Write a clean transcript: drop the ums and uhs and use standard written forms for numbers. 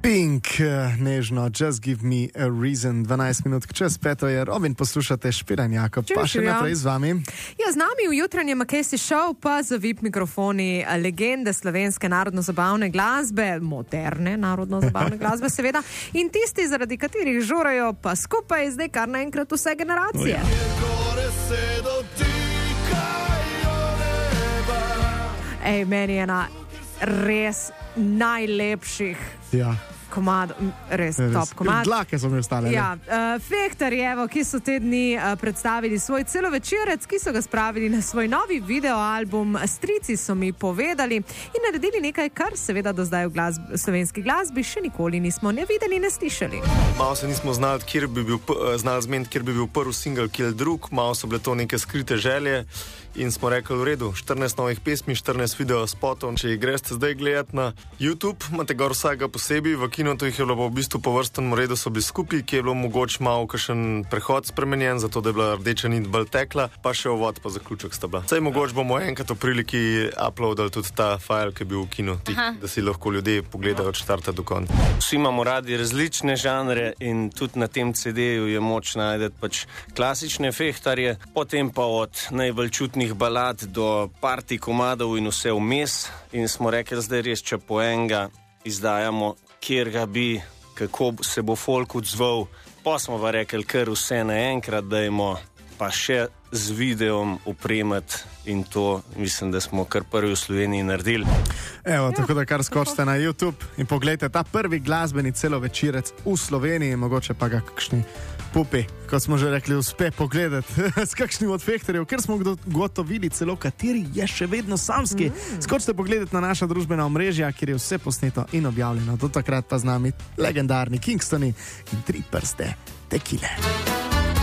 Pink, nežno, Just Give Me a Reason, 12 minut čez 5 je Robin, poslušate Špiran Jakob, pa še naprej z vami. Ja, z nami v jutranjem Makesi Show pa za VIP mikrofoni legende slovenske narodno-zabavne glasbe, moderne narodno-zabavne glasbe seveda, in tisti, zaradi katerih žurajo pa skupaj zdaj kar naenkrat vse generacije. Ej, meni je ena res najlepših komad, res top komad. Dlake so mi ostale. Ja, Fehtarjevo, ki so te dni predstavili svoj celovečerec, ki so ga spravili na svoj novi videoalbum. Strici so mi povedali in naredili nekaj, kar seveda do zdaj v slovenski glasbi še nikoli nismo ne videli, ne slišali. Malo se nismo znali zmeniti, kjer bi bil prvi singl, kjer drug, malo so bile to neke skrite želje in smo rekli, v redu, 14 novih pesmi, 14 videospotov. Če jih greste zdaj gledati na YouTube, imate gor vsega posebej, v kinotu jih je bilo v bistvu po vrstnem redu so bili skupaj, ki je bilo mogoče malo kakšen prehod spremenjen, zato da je bila rdeča nit bolj tekla, pa še uvod pa zaključek sta bila. Saj mogoče bomo enkrat v priliki uploadali tudi ta file, ki je bil v kinu, da si lahko ljudje pogledajo od štarta do konca. Vsi imamo radi različne žanre in tudi na tem CD-ju je moč najti pač klasične fehtarje, potem pa od najbolj čutnih balad do party komadov in vse vmes, in smo rekli, zdaj res, če po enega izdajamo, kjer ga bi, kako se bo folk odzval, pa smo pa rekli, kar vse naenkrat dajmo, pa še z videom opremati, in to mislim, da smo kar prvi v Sloveniji naredili. Evo, tako da kar skočite na YouTube in pogledajte ta prvi glasbeni celovečerec v Sloveniji, mogoče pa ga kakšni pupi, kot smo že rekli, uspe pogledati s kakšnim od Fehtarjev, ker smo gotovili celo, kateri je še vedno samski. Skočite pogledati na naša družbena omrežja, kjer je vse posneto in objavljeno. Do takrat pa z nami legendarni Kingstoni in 3 prste tekile.